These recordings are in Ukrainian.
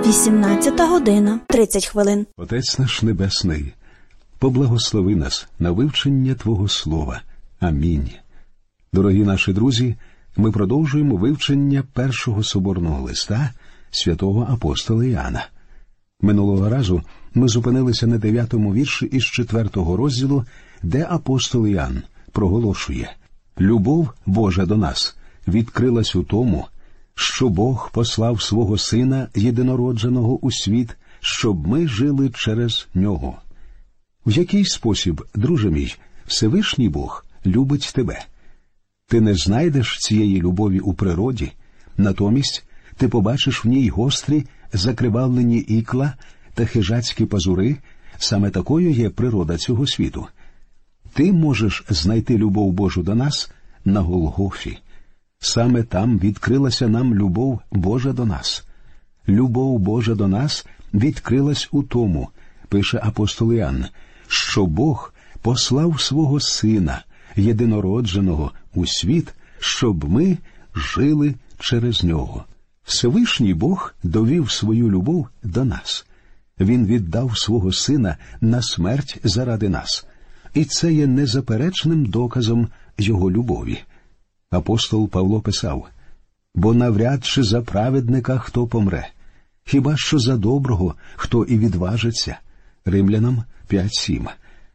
18:30. Отець наш Небесний, поблагослови нас на вивчення Твого Слова. Амінь. Дорогі наші друзі, ми продовжуємо вивчення першого соборного листа святого апостола Іоанна. Минулого разу ми зупинилися на 9-му вірші із 4-го розділу, де апостол Іоанн проголошує: «Любов Божа до нас відкрилась у тому, що Бог послав свого Сина єдинородженого у світ, щоб ми жили через Нього». В який спосіб, друже мій, Всевишній Бог любить тебе? Ти не знайдеш цієї любові у природі, натомість ти побачиш в ній гострі, закривавлені ікла та хижацькі пазури. Саме такою є природа цього світу. Ти можеш знайти любов Божу до нас на Голгофі. Саме там відкрилася нам любов Божа до нас. Любов Божа до нас відкрилась у тому, пише апостол Іоанн, що Бог послав свого Сина, єдинородженого, у світ, щоб ми жили через Нього. Всевишній Бог довів свою любов до нас. Він віддав свого Сина на смерть заради нас. І це є незаперечним доказом Його любові. Апостол Павло писав: «Бо навряд чи за праведника хто помре, хіба що за доброго хто і відважиться». Римлянам 5:7.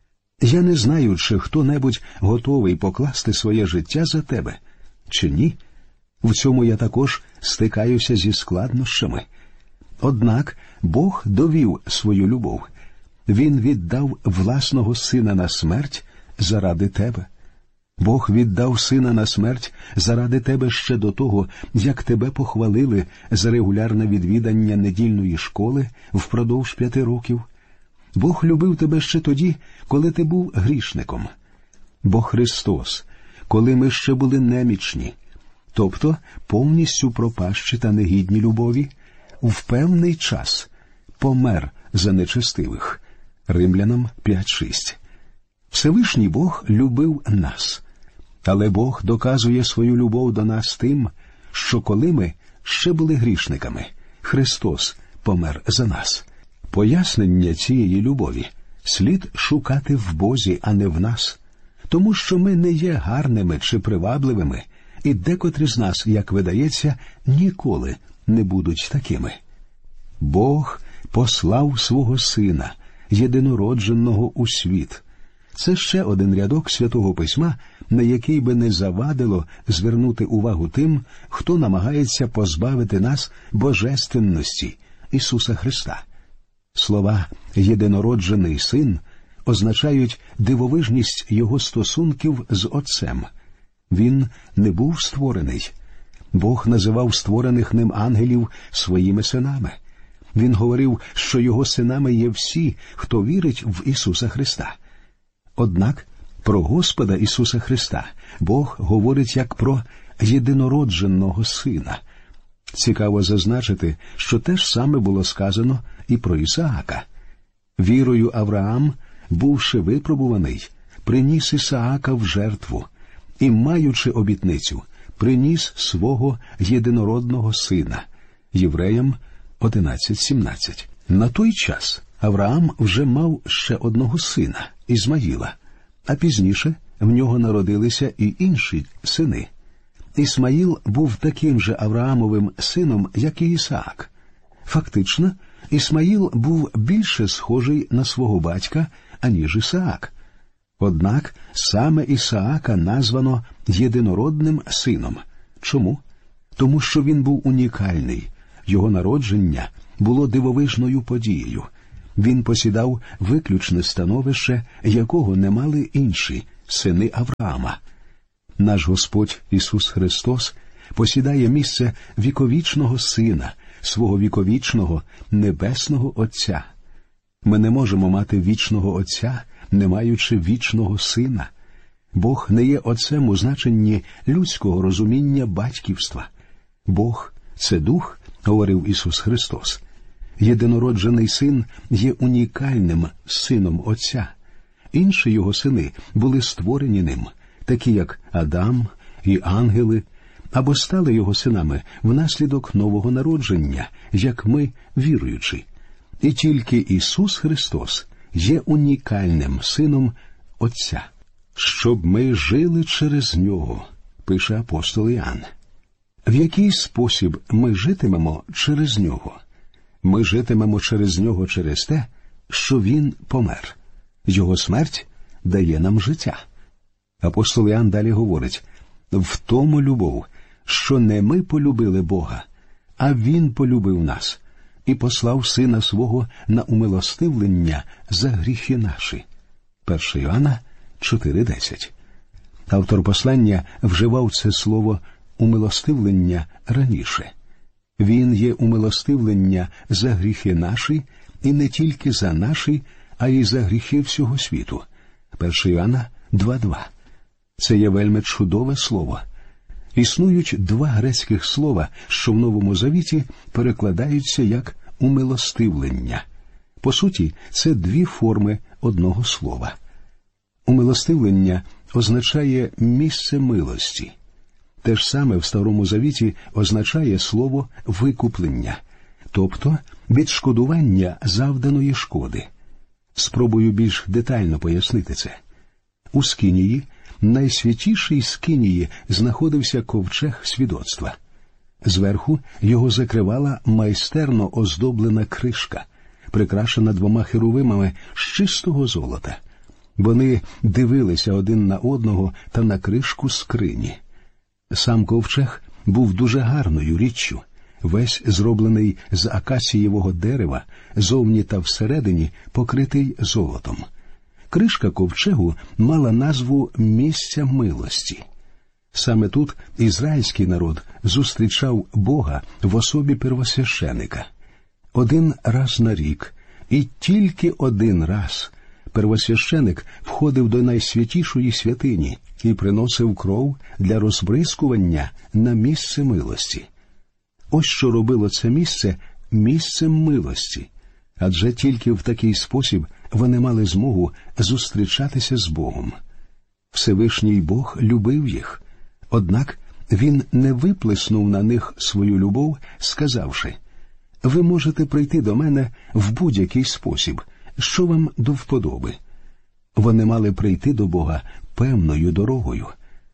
Я не знаю, чи хто-небудь готовий покласти своє життя за тебе, чи ні. В цьому я також стикаюся зі складнощами. Однак Бог довів свою любов. Він віддав власного Сина на смерть заради тебе. Бог віддав Сина на смерть заради тебе ще до того, як тебе похвалили за регулярне відвідання недільної школи впродовж 5 років. Бог любив тебе ще тоді, коли ти був грішником. Бо Христос, коли ми ще були немічні, тобто повністю пропащі та негідні любові, в певний час помер за нечестивих. Римлянам 5:6. Всевишній Бог любив нас. Але Бог доказує свою любов до нас тим, що коли ми ще були грішниками, Христос помер за нас. Пояснення цієї любові слід шукати в Бозі, а не в нас, тому що ми не є гарними чи привабливими, і декотрі з нас, як видається, ніколи не будуть такими. Бог послав свого Сина, єдинородженого у світ. Це ще один рядок Святого Письма, на який би не завадило звернути увагу тим, хто намагається позбавити нас божественності Ісуса Христа. Слова «єдинороджений Син» означають дивовижність Його стосунків з Отцем. Він не був створений. Бог називав створених ним ангелів своїми синами. Він говорив, що Його синами є всі, хто вірить в Ісуса Христа. Однак про Господа Ісуса Христа Бог говорить як про єдинородженого Сина. Цікаво зазначити, що те ж саме було сказано і про Ісаака. Вірою Авраам, бувши випробуваний, приніс Ісаака в жертву і, маючи обітницю, приніс свого єдинородного сина. Євреям 11:17. На той час Авраам вже мав ще одного сина – Ізмаїла, а пізніше в нього народилися і інші сини. Ісмаїл був таким же Авраамовим сином, як і Ісаак. Фактично, Ісмаїл був більше схожий на свого батька, аніж Ісаак. Однак саме Ісаака названо єдинородним сином. Чому? Тому що він був унікальний. Його народження було дивовижною подією. Він посідав виключне становище, якого не мали інші сини Авраама. Наш Господь Ісус Христос посідає місце віковічного Сина, свого віковічного Небесного Отця. Ми не можемо мати вічного Отця, не маючи вічного Сина. Бог не є Отцем у значенні людського розуміння батьківства. Бог – це Дух, говорив Ісус Христос. Єдинороджений Син є унікальним Сином Отця. Інші Його сини були створені Ним, такі як Адам і ангели, або стали його синами внаслідок нового народження, як ми, віруючи. І тільки Ісус Христос є унікальним Сином Отця, щоб ми жили через Нього, пише апостол Іоанн. В який спосіб ми житимемо через Нього? Ми житимемо через Нього через те, що Він помер. Його смерть дає нам життя. Апостол Іоанн далі говорить: «В тому любов, що не ми полюбили Бога, а Він полюбив нас і послав Сина Свого на умилостивлення за гріхи наші». 1 Іоанна 4:10. Автор послання вживав це слово «умилостивлення» раніше. Він є умилостивлення за гріхи наші, і не тільки за наші, а й за гріхи всього світу. 1 Іоанна 2:2. Це є вельми чудове слово. Існують два грецьких слова, що в Новому Завіті перекладаються як «умилостивлення». По суті, це дві форми одного слова. Умилостивлення означає «місце милості». Те ж саме в Старому Завіті означає слово «викуплення», тобто відшкодування завданої шкоди. Спробую більш детально пояснити це. У Скинії, найсвятішій Скинії, знаходився ковчег свідоцтва. Зверху його закривала майстерно оздоблена кришка, прикрашена двома херувимами з чистого золота. Вони дивилися один на одного та на кришку скрині. Сам ковчег був дуже гарною річчю, весь зроблений з акацієвого дерева, зовні та всередині покритий золотом. Кришка ковчегу мала назву «Місця милості». Саме тут ізраїльський народ зустрічав Бога в особі первосвященика. Один раз на рік, і тільки один раз, первосвященик входив до найсвятішої святині і приносив кров для розбризкування на місце милості. Ось що робило це місце місцем милості, адже тільки в такий спосіб вони мали змогу зустрічатися з Богом. Всевишній Бог любив їх, однак Він не виплеснув на них свою любов, сказавши: «Ви можете прийти до мене в будь-який спосіб, що вам до вподоби». Вони мали прийти до Бога певною дорогою.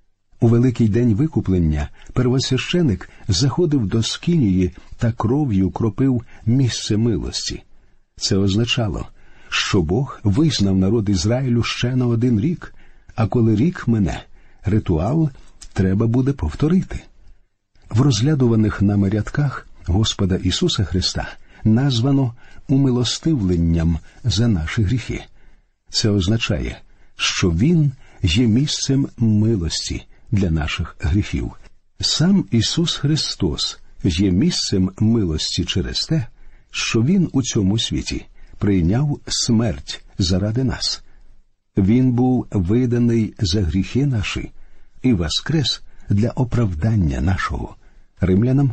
У великий день викуплення первосвященик заходив до скинії та кров'ю кропив місце милості. Це означало, що Бог визнав народ Ізраїлю ще на 1 рік, а коли рік мине, ритуал треба буде повторити. В розглядуваних нами рядках Господа Ісуса Христа названо умилостивленням за наші гріхи. Це означає, що Він є місцем милості для наших гріхів. Сам Ісус Христос є місцем милості через те, що Він у цьому світі прийняв смерть заради нас. Він був виданий за гріхи наші і воскрес для оправдання нашого. Римлянам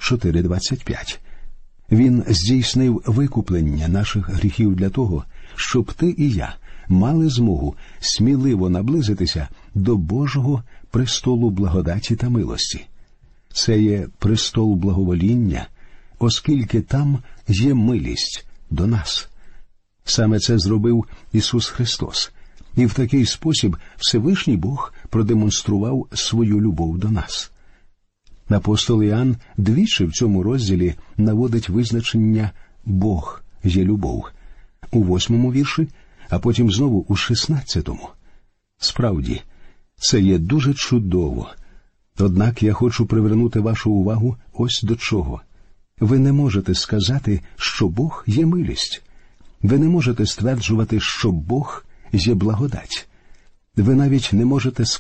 4:25. Він здійснив викуплення наших гріхів для того, щоб ти і я мали змогу сміливо наблизитися до Божого престолу благодаті та милості. Це є престол благовоління, оскільки там є милість до нас. Саме це зробив Ісус Христос, і в такий спосіб Всевишній Бог продемонстрував свою любов до нас. Апостол Іоанн двічі в цьому розділі наводить визначення «Бог є любов» у 8 вірші, а потім знову у 16. Справді, це є дуже чудово. Однак я хочу привернути вашу увагу ось до чого. Ви не можете сказати, що Бог є милість. Ви не можете стверджувати, що Бог є благодать. Ви навіть не можете сказати,